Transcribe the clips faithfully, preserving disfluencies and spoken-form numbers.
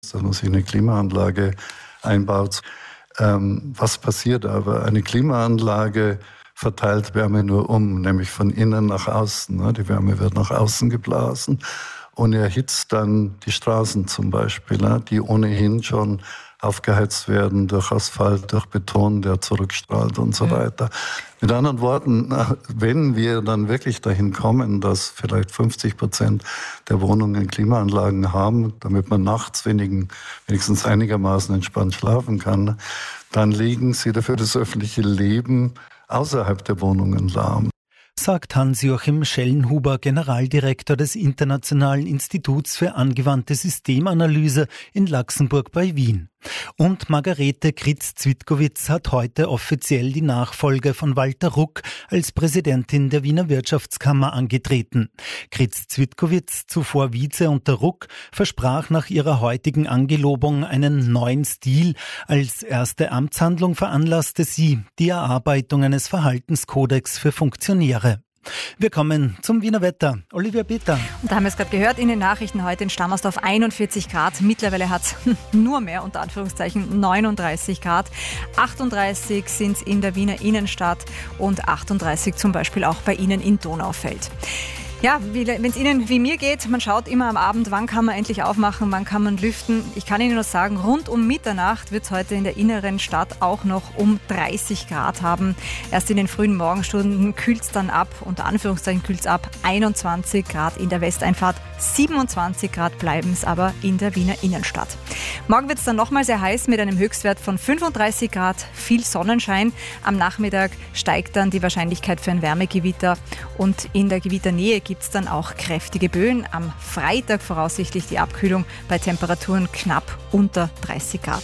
dass man sich eine Klimaanlage einbaut. Ähm, was passiert aber? Eine Klimaanlage verteilt Wärme nur um, nämlich von innen nach außen. Ne? Die Wärme wird nach außen geblasen und erhitzt dann die Straßen zum Beispiel, ne? Die ohnehin schon aufgeheizt werden durch Asphalt, durch Beton, der zurückstrahlt und so weiter. Mit anderen Worten, wenn wir dann wirklich dahin kommen, dass vielleicht fünfzig Prozent der Wohnungen Klimaanlagen haben, damit man nachts wenigen, wenigstens einigermaßen entspannt schlafen kann, dann legen sie dafür das öffentliche Leben außerhalb der Wohnungen lahm. Sagt Hans-Joachim Schellenhuber, Generaldirektor des Internationalen Instituts für angewandte Systemanalyse in Laxenburg bei Wien. Und Margarete Kritz-Zwitkowitz hat heute offiziell die Nachfolge von Walter Ruck als Präsidentin der Wiener Wirtschaftskammer angetreten. Kritz-Zwitkowitz, zuvor Vize unter Ruck, versprach nach ihrer heutigen Angelobung einen neuen Stil. Als erste Amtshandlung veranlasste sie die Erarbeitung eines Verhaltenskodex für Funktionäre. Wir kommen zum Wiener Wetter. Olivia Peter. Und da haben wir es gerade gehört in den Nachrichten heute in Stammersdorf einundvierzig Grad. Mittlerweile hat es nur mehr, unter Anführungszeichen, neununddreißig Grad. achtunddreißig sind es in der Wiener Innenstadt und achtunddreißig zum Beispiel auch bei Ihnen in Donaufeld. Ja, wenn es Ihnen wie mir geht, man schaut immer am Abend, wann kann man endlich aufmachen, wann kann man lüften. Ich kann Ihnen nur sagen, rund um Mitternacht wird es heute in der inneren Stadt auch noch um dreißig Grad haben. Erst in den frühen Morgenstunden kühlt es dann ab, unter Anführungszeichen kühlt es ab, einundzwanzig Grad in der Westeinfahrt, siebenundzwanzig Grad bleiben es aber in der Wiener Innenstadt. Morgen wird es dann nochmal sehr heiß mit einem Höchstwert von fünfunddreißig Grad, viel Sonnenschein. Am Nachmittag steigt dann die Wahrscheinlichkeit für ein Wärmegewitter und in der Gewitternähe gibt es dann auch kräftige Böen. Am Freitag voraussichtlich die Abkühlung bei Temperaturen knapp unter dreißig Grad.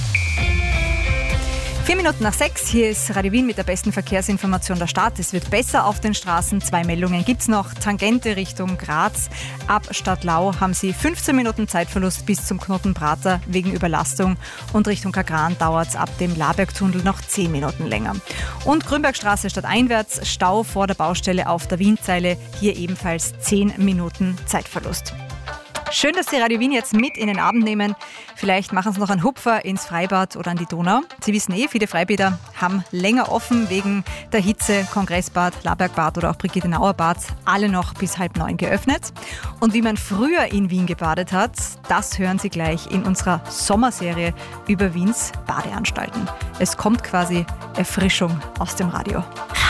Vier Minuten nach sechs, hier ist Radio Wien mit der besten Verkehrsinformation der Stadt. Es wird besser auf den Straßen. Zwei Meldungen gibt es noch. Tangente Richtung Graz. Ab Stadtlau haben Sie fünfzehn Minuten Zeitverlust bis zum Knoten Prater wegen Überlastung. Und Richtung Kagran dauert es ab dem Labergtunnel noch zehn Minuten länger. Und Grünbergstraße stadteinwärts, Stau vor der Baustelle auf der Wienzeile. Hier ebenfalls zehn Minuten Zeitverlust. Schön, dass Sie Radio Wien jetzt mit in den Abend nehmen. Vielleicht machen Sie noch einen Hupfer ins Freibad oder an die Donau. Sie wissen eh, viele Freibäder haben länger offen wegen der Hitze. Kongressbad, Labergbad oder auch Brigitte-Nauer Bad, alle noch bis halb neun geöffnet. Und wie man früher in Wien gebadet hat, das hören Sie gleich in unserer Sommerserie über Wiens Badeanstalten. Es kommt quasi Erfrischung aus dem Radio.